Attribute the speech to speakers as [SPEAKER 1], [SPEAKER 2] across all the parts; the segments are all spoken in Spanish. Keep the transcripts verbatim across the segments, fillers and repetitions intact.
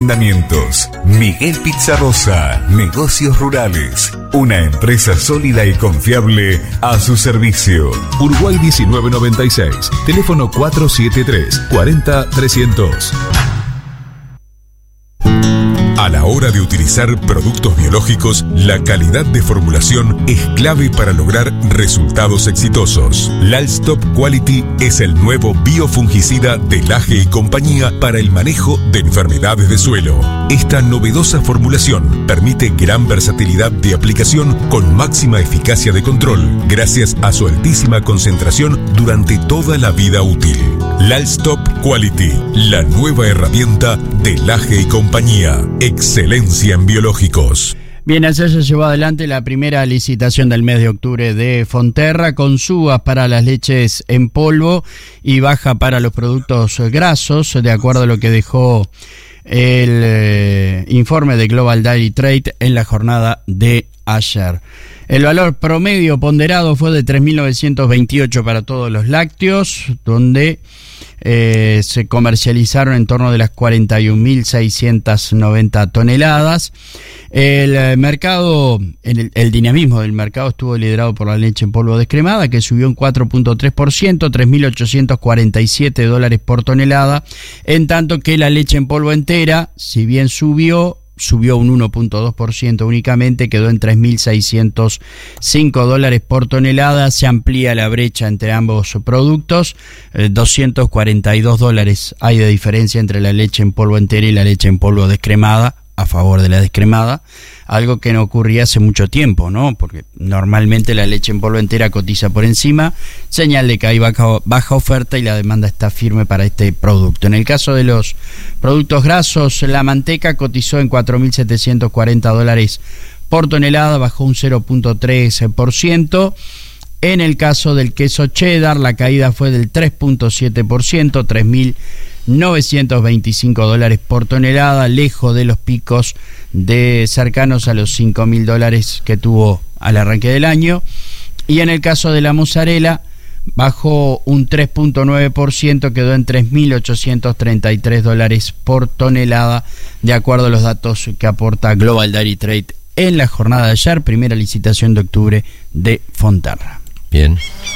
[SPEAKER 1] arrendamientos. Miguel Pizarrosa, Negocios Rurales. Una empresa sólida y confiable a su servicio.
[SPEAKER 2] Uruguay diecinueve noventa y seis. Teléfono cuatro siete tres, cuarenta, trescientos. A la hora de utilizar productos biológicos, la calidad de formulación es clave para lograr resultados exitosos. Lalstop Quality es el nuevo biofungicida de Laje y compañía para el manejo de enfermedades de suelo. Esta novedosa formulación permite gran versatilidad de aplicación con máxima eficacia de control, gracias a su altísima concentración durante toda la vida útil. Lalstop Quality, la nueva herramienta de Laje y compañía. Excelencia en biológicos.
[SPEAKER 3] Bien, ayer se llevó adelante la primera licitación del mes de octubre de Fonterra, con subas para las leches en polvo y baja para los productos grasos, de acuerdo a lo que dejó el eh, informe de Global Dairy Trade en la jornada de ayer. El valor promedio ponderado fue de tres mil novecientos veintiocho para todos los lácteos, donde eh, se comercializaron en torno de las cuarenta y un mil seiscientas noventa toneladas. El eh, mercado, el, el dinamismo del mercado estuvo liderado por la leche en polvo descremada, que subió un cuatro punto tres por ciento, tres mil ochocientos cuarenta y siete dólares por tonelada, en tanto que la leche en polvo entera, si bien subió, subió un uno punto dos por ciento únicamente, quedó en tres mil seiscientos cinco dólares por tonelada. Se amplía la brecha entre ambos productos, eh, doscientos cuarenta y dos dólares hay de diferencia entre la leche en polvo entera y la leche en polvo descremada, a favor de la descremada, algo que no ocurría hace mucho tiempo, ¿no? Porque normalmente la leche en polvo entera cotiza por encima, señal de que hay baja, baja oferta y la demanda está firme para este producto. En el caso de los productos grasos, la manteca cotizó en cuatro mil setecientos cuarenta dólares por tonelada, bajó un cero punto tres por ciento. En el caso del queso cheddar, la caída fue del tres punto siete por ciento, tres mil novecientos veinticinco dólares por tonelada, lejos de los picos de cercanos a los cinco mil dólares que tuvo al arranque del año. Y en el caso de la mozzarella, bajó un tres punto nueve por ciento, quedó en tres mil ochocientos treinta y tres dólares por tonelada, de acuerdo a los datos que aporta Global Dairy Trade en la jornada de ayer, primera licitación de octubre de Fonterra.
[SPEAKER 4] Bien.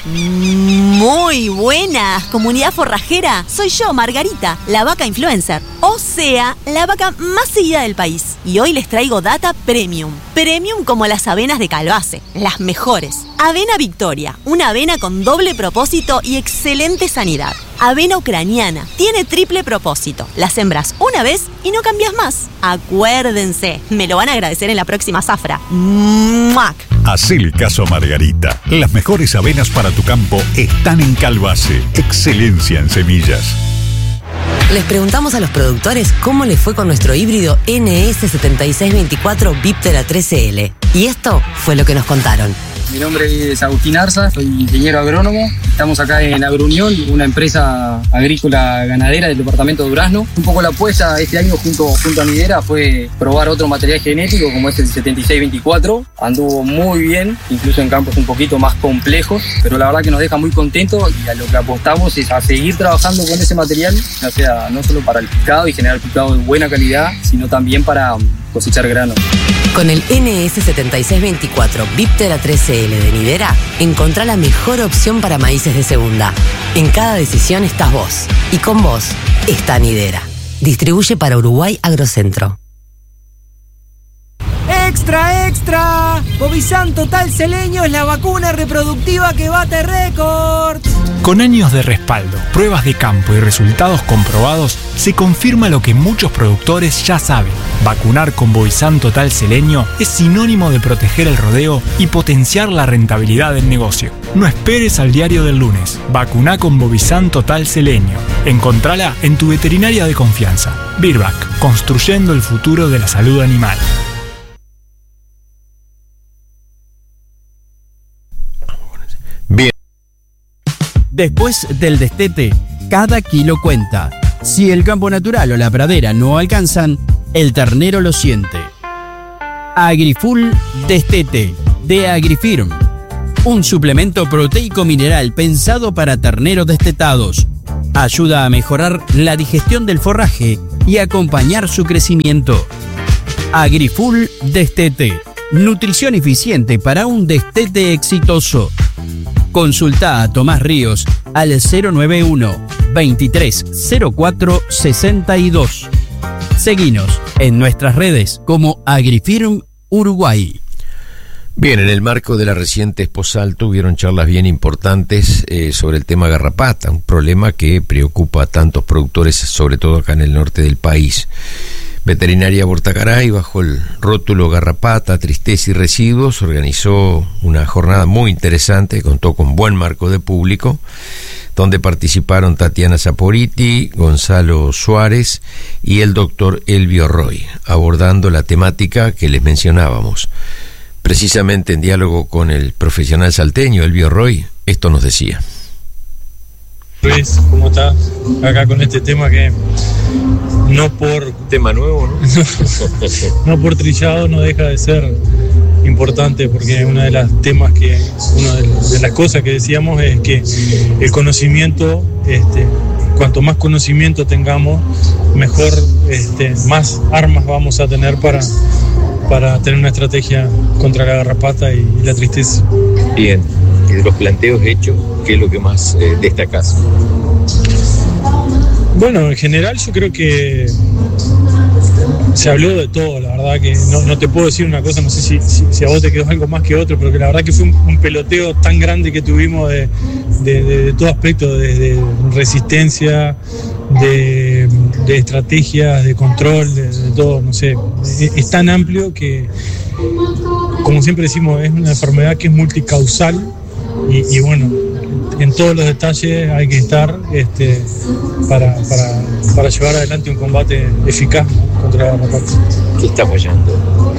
[SPEAKER 5] Muy buenas, comunidad forrajera. Soy yo, Margarita, la vaca influencer. O sea, la vaca más seguida del país. Y hoy les traigo data premium. Premium como las avenas de Calvace, las mejores. Avena Victoria, una avena con doble propósito y excelente sanidad. Avena ucraniana, tiene triple propósito. La sembras una vez y no cambias más. Acuérdense, me lo van a agradecer en la próxima zafra. ¡Muac!
[SPEAKER 6] Hacele caso a Margarita. Las mejores avenas para tu campo están en Calvace. Excelencia en semillas.
[SPEAKER 4] Les preguntamos a los productores cómo les fue con nuestro híbrido N S setenta y seis veinticuatro Viptera tres L. Y esto fue lo que nos contaron.
[SPEAKER 7] Mi nombre es Agustín Arza, soy ingeniero agrónomo. Estamos acá en Agrounión, una empresa agrícola ganadera del departamento de Durazno. Un poco la apuesta este año junto, junto a Nidera fue probar otro material genético como es el setenta y seis veinticuatro. Anduvo muy bien, incluso en campos un poquito más complejos, pero la verdad que nos deja muy contentos y a lo que apostamos es a seguir trabajando con ese material, ya sea no solo para el picado y generar picado de buena calidad, sino también para cosechar grano.
[SPEAKER 4] Con el N S setenta y seis veinticuatro Viptera tres L de Nidera, encontrá la mejor opción para maíces de segunda. En cada decisión estás vos, y con vos está Nidera. Distribuye para Uruguay Agrocentro.
[SPEAKER 8] ¡Extra, extra! Bovizan Total Seleño es la vacuna reproductiva que bate récords.
[SPEAKER 9] Con años de respaldo, pruebas de campo y resultados comprobados, se confirma lo que muchos productores ya saben. Vacunar con Bovizan Total Seleño es sinónimo de proteger el rodeo y potenciar la rentabilidad del negocio. No esperes al diario del lunes. Vacuná con Bovizan Total Seleño. Encontrala en tu veterinaria de confianza. Virbac, construyendo el futuro de la salud animal.
[SPEAKER 10] Bien. Después del destete, cada kilo cuenta. Si el campo natural o la pradera no alcanzan, el ternero lo siente. Agrifull Destete, de Agrifirm. Un suplemento proteico mineral pensado para terneros destetados. Ayuda a mejorar la digestión del forraje y acompañar su crecimiento. Agrifull Destete, nutrición eficiente para un destete exitoso. Consulta a Tomás Ríos al cero nueve uno, veintitrés cero cuatro sesenta y dos. Seguinos en nuestras redes como Agrifirm Uruguay.
[SPEAKER 11] Bien, en el marco de la reciente Exposalto hubieron charlas bien importantes eh, sobre el tema garrapata, un problema que preocupa a tantos productores, sobre todo acá en el norte del país. Veterinaria Bortacaray, bajo el rótulo Garrapata, Tristeza y Residuos, organizó una jornada muy interesante, contó con buen marco de público, donde participaron Tatiana Saporiti, Gonzalo Suárez y el doctor Elvio Roy, abordando la temática que les mencionábamos. Precisamente en diálogo con el profesional salteño Elvio Roy, esto nos decía.
[SPEAKER 12] Luis, ¿cómo estás? Acá con este tema que no por...
[SPEAKER 11] Tema nuevo, ¿no?
[SPEAKER 12] No por trillado no deja de ser importante, porque una de las temas que, una de las cosas que decíamos es que el conocimiento, este, cuanto más conocimiento tengamos, mejor, este, más armas vamos a tener para, para tener una estrategia contra la garrapata y, y la tristeza.
[SPEAKER 11] Bien, y de los planteos hechos, ¿qué es lo que más eh, destacás?
[SPEAKER 12] Bueno, en general yo creo que se habló de todo, la verdad que no, no te puedo decir una cosa, no sé si, si, si a vos te quedó algo más que otro, pero que la verdad que fue un, un peloteo tan grande que tuvimos de, de, de, de todo aspecto, desde resistencia, de, de estrategias, de control, de, de todo, no sé, es, es tan amplio que, como siempre decimos, es una enfermedad que es multicausal y, y bueno, en todos los detalles hay que estar este, para, para, para llevar adelante un combate eficaz contra la garrapata.
[SPEAKER 11] ¿Qué está fallando?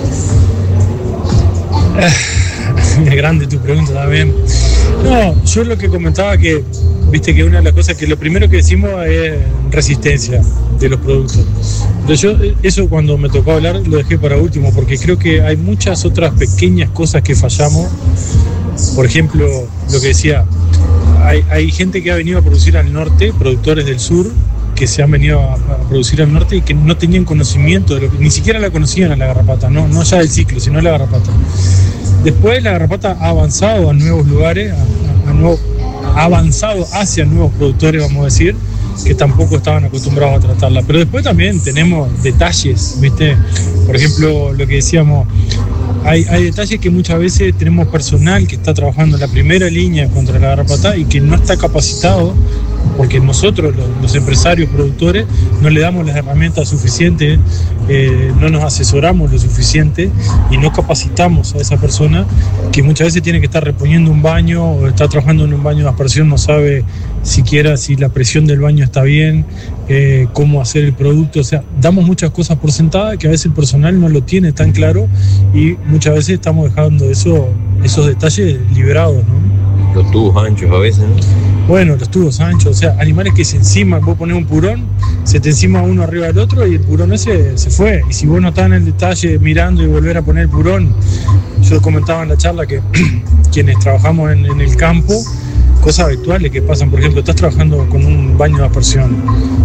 [SPEAKER 12] Es grande tu pregunta también. No, yo lo que comentaba que, viste que una de las cosas que lo primero que decimos es resistencia de los productos. Pero yo eso cuando me tocó hablar lo dejé para último, porque creo que hay muchas otras pequeñas cosas que fallamos. Por ejemplo, lo que decía, hay, hay gente que ha venido a producir al norte, productores del sur, que se han venido a, a producir al norte y que no tenían conocimiento de lo que, ni siquiera la conocían a la garrapata, no, no ya del ciclo, sino la garrapata. Después la garrapata ha avanzado a nuevos lugares, a, a, a nuevo, ha avanzado hacia nuevos productores, vamos a decir, que tampoco estaban acostumbrados a tratarla. Pero después también tenemos detalles, ¿viste? Por ejemplo, lo que decíamos, hay, hay detalles que muchas veces tenemos personal que está trabajando en la primera línea contra la garrapata y que no está capacitado, porque nosotros, los, los empresarios, productores, no le damos las herramientas suficientes, eh, no nos asesoramos lo suficiente y no capacitamos a esa persona que muchas veces tiene que estar reponiendo un baño o está trabajando en un baño de aspersión, no sabe siquiera si la presión del baño está bien, eh, cómo hacer el producto. O sea, damos muchas cosas por sentadas que a veces el personal no lo tiene tan claro y muchas veces estamos dejando eso, esos detalles liberados, ¿no?
[SPEAKER 11] Los tubos anchos a veces, ¿no?
[SPEAKER 12] Bueno, los tubos anchos, o sea, animales que se enciman, vos ponés un purón, se te encima uno arriba del otro y el purón ese se fue. Y si vos no estás en el detalle mirando y volver a poner el purón, yo comentaba en la charla que quienes trabajamos en, en el campo, cosas habituales que pasan, por ejemplo, estás trabajando con un baño de aspersión,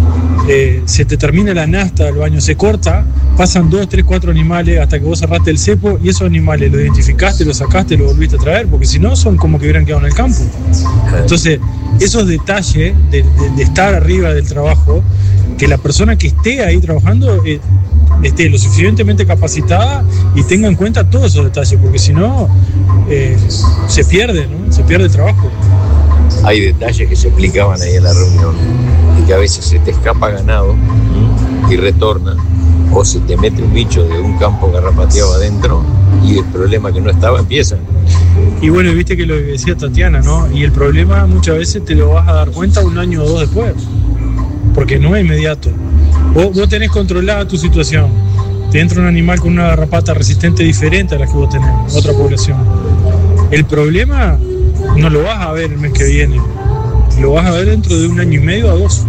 [SPEAKER 12] eh, se te termina la nafta, el baño se corta, pasan dos, tres, cuatro animales hasta que vos cerraste el cepo y esos animales los identificaste, los sacaste, los volviste a traer, porque si no son como que hubieran quedado en el campo. Entonces, esos detalles de, de, de estar arriba del trabajo, que la persona que esté ahí trabajando eh, esté lo suficientemente capacitada y tenga en cuenta todos esos detalles, porque si no, eh, se pierde, ¿no? Se pierde el trabajo.
[SPEAKER 11] Hay detalles que se explicaban ahí en la reunión, y que a veces se te escapa ganado y retorna, o se te mete un bicho de un campo garrapateado adentro y el problema que no estaba empieza.
[SPEAKER 12] Y bueno, viste que lo que decía Tatiana, ¿no? Y el problema muchas veces te lo vas a dar cuenta un año o dos después, porque no es inmediato. Vos, vos tenés controlada tu situación, te entra un animal con una garrapata resistente diferente a la que vos tenés, otra población. El problema no lo vas a ver el mes que viene, lo vas a ver dentro de un año y medio a dos.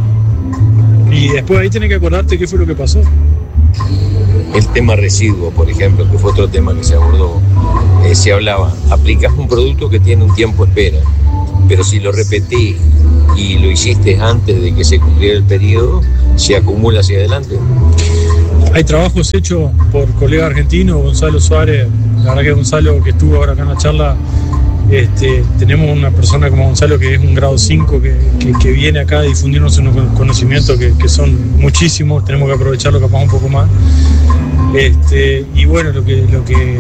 [SPEAKER 12] Y después ahí tenés que acordarte qué fue lo que pasó.
[SPEAKER 11] El tema residuo, por ejemplo, que fue otro tema que se abordó, eh, se hablaba, aplicás un producto que tiene un tiempo espera, pero si lo repetí y lo hiciste antes de que se cumpliera el periodo, se acumula hacia adelante.
[SPEAKER 12] Hay trabajos hechos por colega argentino, Gonzalo Suárez. La verdad que Gonzalo, que estuvo ahora acá en la charla, este, tenemos una persona como Gonzalo que es un grado cinco, que, que, que viene acá a difundirnos unos conocimientos que, que son muchísimos, tenemos que aprovecharlo capaz un poco más. Este, y bueno, lo que, lo que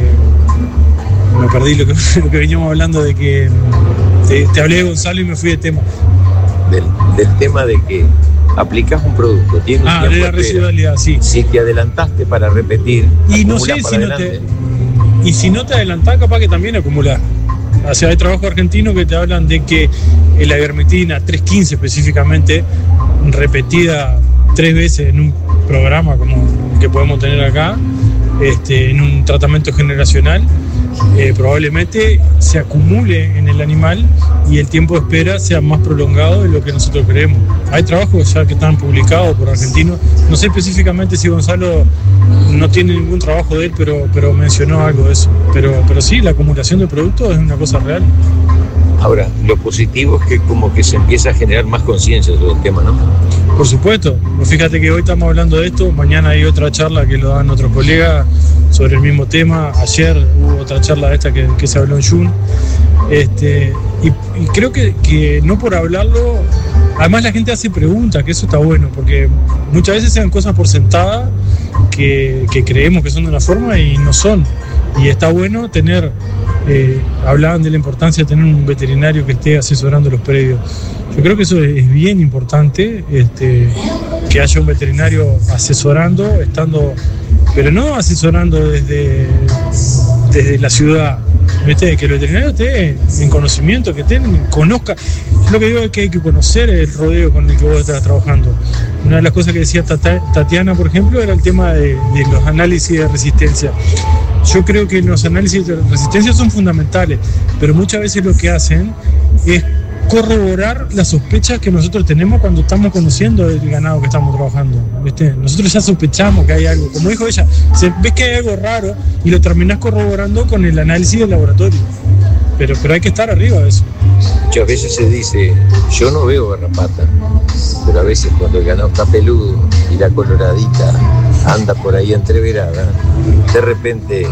[SPEAKER 12] me perdí, lo que, lo que veníamos hablando de que te, te hablé de Gonzalo y me fui de tema.
[SPEAKER 11] Del, del tema de que aplicas un producto, tienes
[SPEAKER 12] ah, de la residualidad, sí.
[SPEAKER 11] Si te adelantaste para repetir,
[SPEAKER 12] y no sé si no te, y si no te adelantás, capaz que también acumulás. O sea, hay trabajos argentinos que te hablan de que la ivermectina tres quince específicamente, repetida tres veces en un programa como el que podemos tener acá, este, en un tratamiento generacional, eh, probablemente se acumule en el animal y el tiempo de espera sea más prolongado de lo que nosotros creemos. Hay trabajos ya que están publicados por argentinos, no sé específicamente si Gonzalo no tiene ningún trabajo de él, pero, pero mencionó algo de eso. Pero, pero sí, la acumulación de productos es una cosa real.
[SPEAKER 11] Ahora, lo positivo es que como que se empieza a generar más conciencia sobre el tema, ¿no?
[SPEAKER 12] Por supuesto. Fíjate que hoy estamos hablando de esto, mañana hay otra charla que lo dan otros colegas sobre el mismo tema. Ayer hubo otra charla de esta que, que se habló en Jun. Este, y, y creo que, que no por hablarlo, además la gente hace preguntas, que eso está bueno, porque muchas veces se dan cosas por sentadas que, que creemos que son de una forma y no son. Y está bueno tener, eh, hablaban de la importancia de tener un veterinario que esté asesorando los predios. Yo creo que eso es bien importante, este, que haya un veterinario asesorando, estando, pero no asesorando desde, desde la ciudad, ¿viste? Que el veterinario esté en conocimiento, que esté, conozca. Lo que digo es que hay que conocer el rodeo con el que vos estás trabajando. Una de las cosas que decía Tatiana, por ejemplo, era el tema de, de los análisis de resistencia. Yo creo que los análisis de resistencia son fundamentales, pero muchas veces lo que hacen es corroborar las sospechas que nosotros tenemos cuando estamos conociendo el ganado que estamos trabajando, ¿viste? Nosotros ya sospechamos que hay algo, como dijo ella, ves que hay algo raro y lo terminás corroborando con el análisis del laboratorio, pero, pero hay que estar arriba de eso.
[SPEAKER 11] Muchas veces se dice, yo no veo garrapata, pero a veces cuando el ganado está peludo y la coloradita anda por ahí entreverada, de repente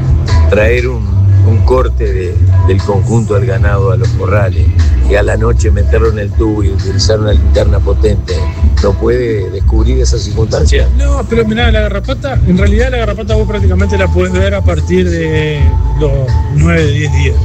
[SPEAKER 11] traer un, un corte de, del conjunto del ganado a los corrales y a la noche meterlo en el tubo y utilizar una linterna potente, ¿no puede descubrir esa circunstancia?
[SPEAKER 12] No, pero mirá, la garrapata, en realidad la garrapata vos prácticamente la podés ver a partir de los nueve, diez días.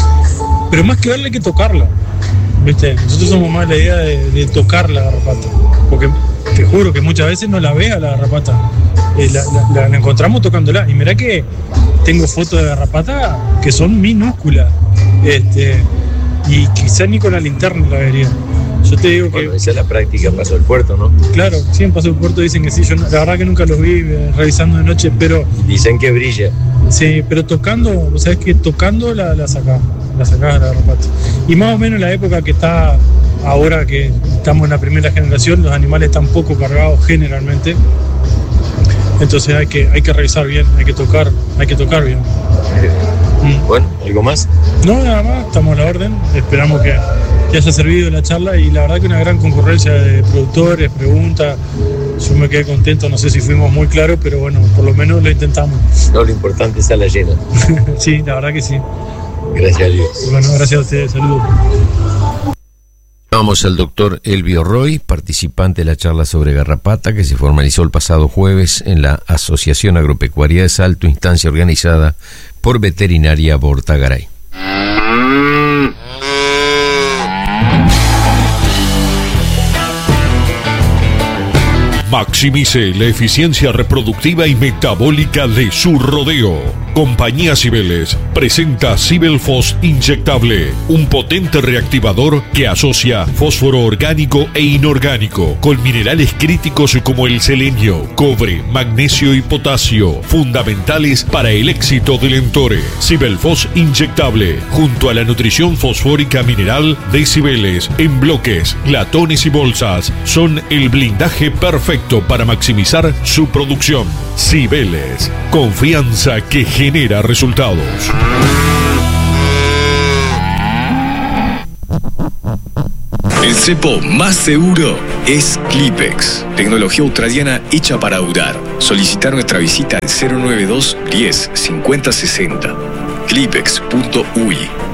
[SPEAKER 12] Pero más que verla hay que tocarla, ¿viste? Nosotros somos más la idea de, de tocar la garrapata, porque te juro que muchas veces no la ves a la garrapata, eh, la, la, la encontramos tocándola, y mirá que tengo fotos de garrapata que son minúsculas, este, y quizás ni con la linterna la vería. Yo te digo que...
[SPEAKER 11] Bueno, esa es la práctica en Paso del Puerto, ¿no?
[SPEAKER 12] Claro, sí, en Paso del Puerto dicen que sí, yo no, la verdad que nunca los vi eh, revisando de noche, pero...
[SPEAKER 11] Dicen que brilla.
[SPEAKER 12] Sí, pero tocando, ¿sabes qué? Tocando la, la sacás, la sacás a la garrapata. Y más o menos en la época que está, ahora que estamos en la primera generación, los animales están poco cargados generalmente. Entonces hay que, hay que revisar bien, hay que tocar, hay que tocar bien.
[SPEAKER 11] Mm. Bueno, ¿algo más?
[SPEAKER 12] No, nada más, estamos a la orden, esperamos que, que haya servido la charla y la verdad que una gran concurrencia de productores, preguntas. Yo me quedé contento, no sé si fuimos muy claros, pero bueno, por lo menos lo intentamos.
[SPEAKER 11] No, lo importante es a la llena.
[SPEAKER 12] Sí, la verdad que sí.
[SPEAKER 11] Gracias a Dios.
[SPEAKER 12] Bueno, gracias a ustedes, saludos.
[SPEAKER 11] Vamos al doctor Elvio Roy, participante de la charla sobre garrapata que se formalizó el pasado jueves en la Asociación Agropecuaria de Salto, instancia organizada por Veterinaria Bortagaray.
[SPEAKER 13] Maximice la eficiencia reproductiva y metabólica de su rodeo. Compañía Cibeles presenta Cibelfos inyectable, un potente reactivador que asocia fósforo orgánico e inorgánico con minerales críticos como el selenio, cobre, magnesio y potasio, fundamentales para el éxito del entore. Cibelfos inyectable, junto a la nutrición fosfórica mineral de Cibeles, en bloques, latones y bolsas, son el blindaje perfecto para maximizar su producción. Cibeles, confianza que genera resultados.
[SPEAKER 14] El cepo más seguro es Clipex, tecnología australiana hecha para durar. Solicita nuestra visita al cero noventa y dos, diez, cincuenta, sesenta. clipex punto u i.